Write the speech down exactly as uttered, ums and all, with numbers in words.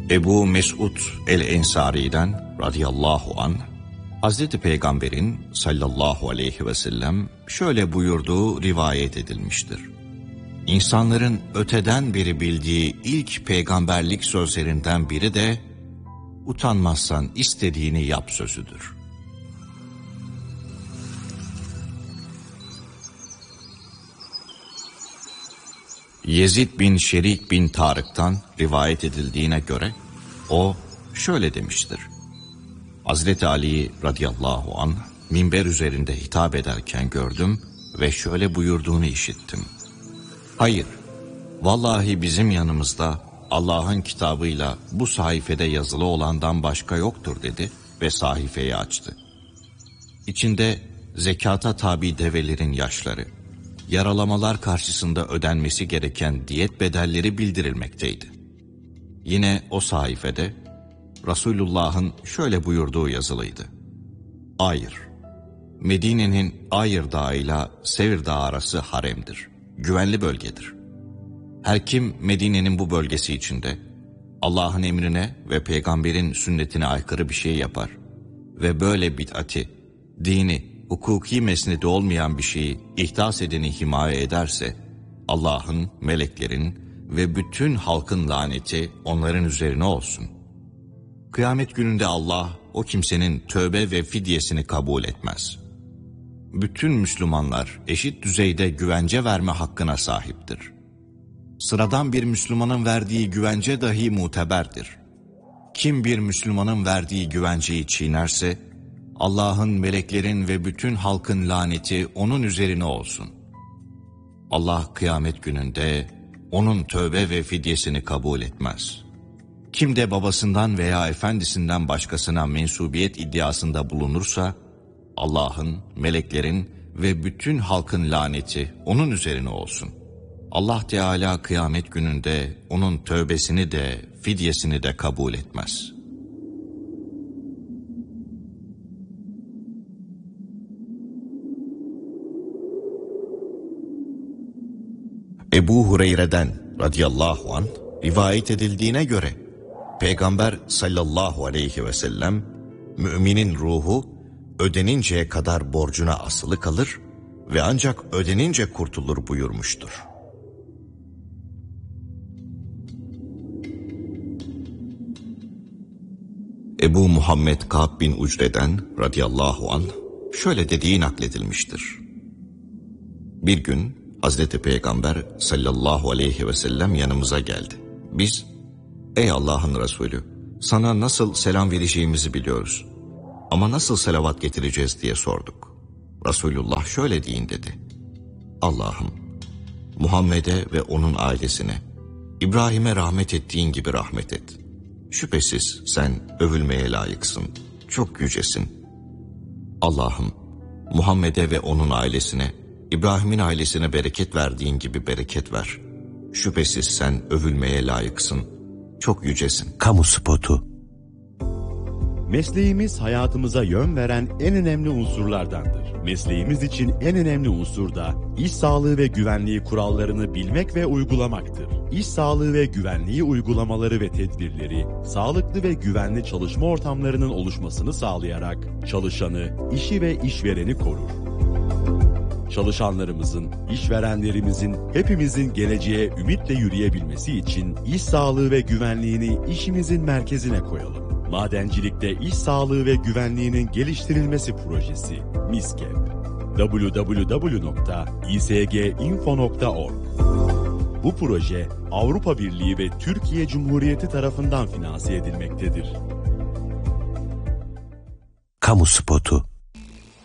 Ebu Mes'ud el-Ensari'den radıyallahu anh, Hazreti Peygamber'in sallallahu aleyhi ve sellem şöyle buyurduğu rivayet edilmiştir. İnsanların öteden beri bildiği ilk peygamberlik sözlerinden biri de utanmazsan istediğini yap sözüdür. Yezid bin Şerik bin Tarık'tan rivayet edildiğine göre o şöyle demiştir. Hazreti Ali radıyallahu anh minber üzerinde hitap ederken gördüm ve şöyle buyurduğunu işittim. Hayır, vallahi bizim yanımızda Allah'ın kitabıyla bu sayfede yazılı olandan başka yoktur dedi ve sayfayı açtı. İçinde zekata tabi develerin yaşları, yaralamalar karşısında ödenmesi gereken diyet bedelleri bildirilmekteydi. Yine o sayfede Resulullah'ın şöyle buyurduğu yazılıydı. Ayr, Medine'nin Ayr Dağı ile Sevr Dağı arası haremdir, güvenli bölgedir. Her kim Medine'nin bu bölgesi içinde Allah'ın emrine ve peygamberin sünnetine aykırı bir şey yapar ve böyle bid'ati, dini, hukuki mesnedi olmayan bir şeyi ihdas edeni himaye ederse, Allah'ın, meleklerin ve bütün halkın laneti onların üzerine olsun. Kıyamet gününde Allah o kimsenin tövbe ve fidyesini kabul etmez. Bütün Müslümanlar eşit düzeyde güvence verme hakkına sahiptir. Sıradan bir Müslümanın verdiği güvence dahi muteberdir. Kim bir Müslümanın verdiği güvenceyi çiğnerse, Allah'ın, meleklerin ve bütün halkın laneti onun üzerine olsun. Allah kıyamet gününde onun tövbe ve fidyesini kabul etmez. Kim de babasından veya efendisinden başkasına mensubiyet iddiasında bulunursa, Allah'ın, meleklerin ve bütün halkın laneti onun üzerine olsun. Allah Teala kıyamet gününde onun tövbesini de fidyesini de kabul etmez. Ebu Hureyre'den radıyallahu anh rivayet edildiğine göre Peygamber sallallahu aleyhi ve sellem müminin ruhu ödeninceye kadar borcuna asılı kalır ve ancak ödenince kurtulur buyurmuştur. Ebu Muhammed Ka'b bin Ucre'den radıyallahu anh şöyle dediği nakledilmiştir. Bir gün Hazreti Peygamber sallallahu aleyhi ve sellem yanımıza geldi. Biz, ey Allah'ın Resulü, sana nasıl selam vereceğimizi biliyoruz. Ama nasıl selavat getireceğiz diye sorduk. Resulullah şöyle deyin dedi. Allah'ım, Muhammed'e ve onun ailesine, İbrahim'e rahmet ettiğin gibi rahmet et. Şüphesiz sen övülmeye layıksın, çok yücesin. Allah'ım, Muhammed'e ve onun ailesine, İbrahim'in ailesine bereket verdiğin gibi bereket ver. Şüphesiz sen övülmeye layıksın, çok yücesin. Kamu spotu. Mesleğimiz hayatımıza yön veren en önemli unsurlardandır. Mesleğimiz için en önemli unsur da iş sağlığı ve güvenliği kurallarını bilmek ve uygulamaktır. İş sağlığı ve güvenliği uygulamaları ve tedbirleri, sağlıklı ve güvenli çalışma ortamlarının oluşmasını sağlayarak çalışanı, işi ve işvereni korur. Çalışanlarımızın, işverenlerimizin, hepimizin geleceğe ümitle yürüyebilmesi için iş sağlığı ve güvenliğini işimizin merkezine koyalım. Madencilikte iş sağlığı ve güvenliğinin geliştirilmesi projesi MİSKEP. double-u double-u double-u nokta i s g info nokta org. Bu proje Avrupa Birliği ve Türkiye Cumhuriyeti tarafından finanse edilmektedir. Kamu spotu.